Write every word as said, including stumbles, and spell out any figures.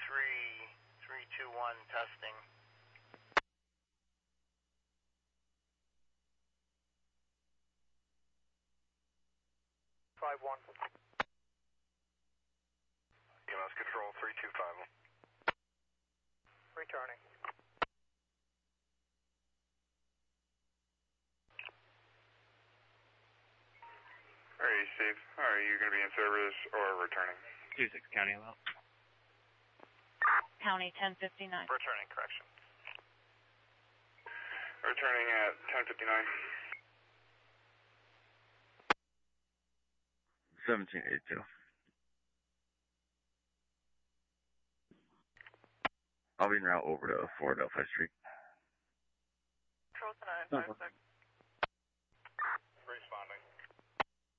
three, three two one, testing. five one. E M S control, three two five. Returning. Are you safe? Are you going to be in service or returning? two six County about. County ten fifty-nine. Returning, correction. Returning at ten fifty-nine. seventeen eighty-two. I'll be en route over to four Delphi Street. Control to nine, five six.